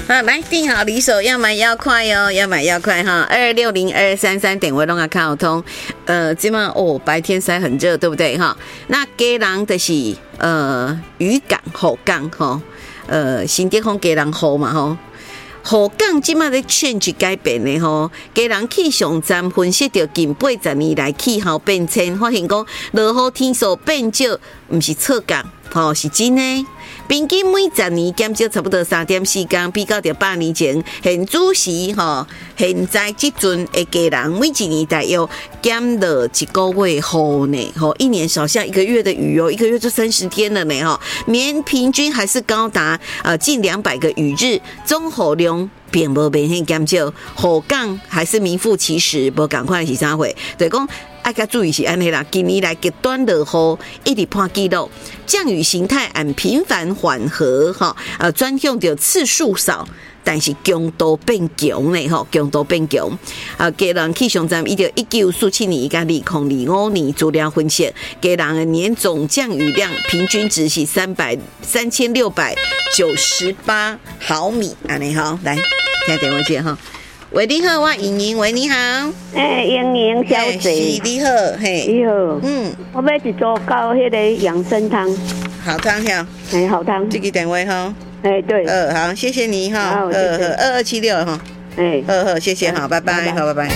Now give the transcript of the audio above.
好，来定好离手，要买要快哦，要买要快哈，2602233点位拢啊看好通。今晚白天晒很热，对不对哈？那基隆就是渔港、河港哈，新店方基隆河嘛吼。河港即马咧change改变的吼，基隆气象站分析到近80年来气候变迁，发现讲落雨天数变少，毋是错讲，吼是真的。平均每10年减少差不多3.4天，比较到8年前现主时吼，现在即阵的基隆每一年大约减了1个月雨呢，吼一年少下1个月的雨哦，1个月就30天了呢，吼年平均还是高达近200个雨日，总雨量并无明显减少，雨港还是名副其实，无赶快是啥货？就是讲爱甲注意是安尼啦。今年来极端落雨一直破纪录，降雨形态按频繁缓和哈，转向着次数少。但是强度变强嘞吼，强度变强。基隆气象站1947年甲2025年资料分析，基隆的年总降雨量平均值是3698毫米，安尼好，来听电话接哈。喂，你好，我莹莹，喂，你好。 莹莹小姐， 你好，嘿， 你好，我要一组搞迄个养生汤， 好汤哈， 好汤， 这个电话哈， 对， 好，谢谢你哈，2276哈，好，谢谢，好，拜拜，好，拜拜。